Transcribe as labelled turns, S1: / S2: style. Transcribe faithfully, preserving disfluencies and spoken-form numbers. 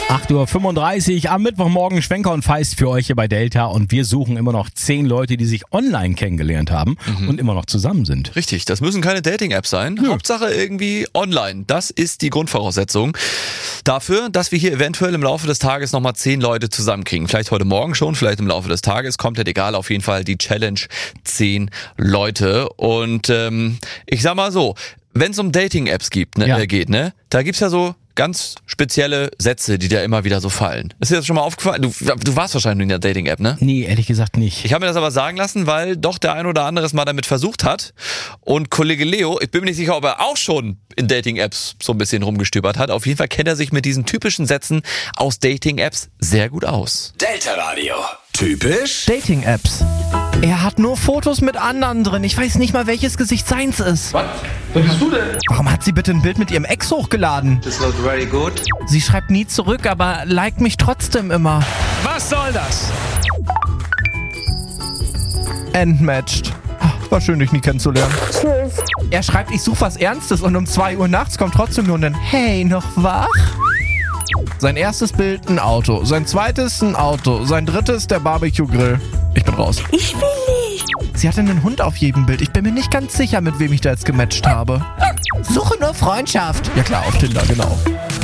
S1: acht Uhr fünfunddreißig am Mittwochmorgen Schwenker und Feist für euch hier bei Delta und wir suchen immer noch zehn Leute, die sich online kennengelernt haben mhm. und immer noch zusammen sind.
S2: Richtig, das müssen keine Dating-Apps sein. Ja. Hauptsache irgendwie online. Das ist die Grundvoraussetzung dafür, dass wir hier eventuell im Laufe des Tages nochmal zehn Leute zusammenkriegen. Vielleicht heute Morgen schon, vielleicht im Laufe des Tages. Komplett egal, auf jeden Fall die Challenge zehn Leute. Und ähm, ich sag mal so, wenn es um Dating-Apps gibt, ne, ja. äh, geht, ne, da gibt's ja so ganz spezielle Sätze, die da immer wieder so fallen. Ist dir das schon mal aufgefallen? Du, du warst wahrscheinlich in der Dating-App, ne?
S1: Nee, ehrlich gesagt nicht.
S2: Ich habe mir das aber sagen lassen, weil doch der ein oder andere es mal damit versucht hat. Und Kollege Leo, ich bin mir nicht sicher, ob er auch schon in Dating-Apps so ein bisschen rumgestöbert hat. Auf jeden Fall kennt er sich mit diesen typischen Sätzen aus Dating-Apps sehr gut aus.
S3: Delta Radio. Typisch
S4: Dating-Apps. Er hat nur Fotos mit anderen drin. Ich weiß nicht mal, welches Gesicht seins ist.
S5: Was? Was bist du denn?
S4: Warum hat sie bitte ein Bild mit ihrem Ex hochgeladen?
S5: Das looks very good.
S4: Sie schreibt nie zurück, aber liked mich trotzdem immer.
S6: Was soll das?
S4: Entmatched. War schön, dich nie kennenzulernen. Tschüss. Er schreibt, ich suche was Ernstes und um zwei Uhr nachts kommt trotzdem nur ein Hey, noch wach? Sein erstes Bild ein Auto, sein zweites ein Auto, sein drittes der Barbecue-Grill. Ich bin raus.
S7: Ich will nicht.
S4: Sie hatte einen Hund auf jedem Bild. Ich bin mir nicht ganz sicher, mit wem ich da jetzt gematcht habe. Suche nur Freundschaft. Ja klar, auf Tinder, genau.